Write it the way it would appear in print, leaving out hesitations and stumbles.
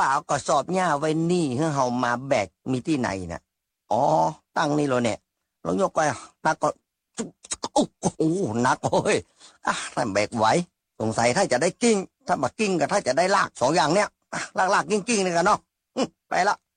ป่าก็สอบหญ้าไว้นี่ให้เฮามาแบกมีที่ไหนน่ะอ๋อตั้งนี่เลยเนี่ยลองยกไปนักก็โอ้โหหนักเฮ้ยถ้าแบกไหวสงสัยถ้าจะได้กิ้งถ้ามากิ้งกับถ้าจะได้ลากสองอย่างเนี้ยลากกิ้งนี่กันเนาะไปละ